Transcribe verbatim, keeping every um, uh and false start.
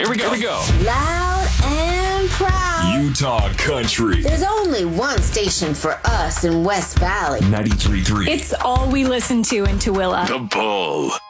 Here we go. Here we go. Loud and proud. Utah Country. There's only one station for us in West Valley. ninety-three point three. It's all we listen to in Tooele. The Bull.